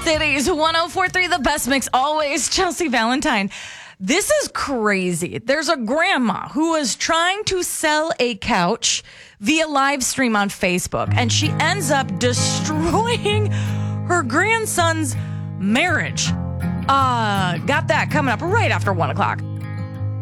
Cities 104.3, the best mix always. Chelsea Valentine. This is crazy. There's a grandma who was trying to sell a couch via live stream on Facebook, and she ends up destroying her grandson's marriage. Got that coming up right after 1 o'clock.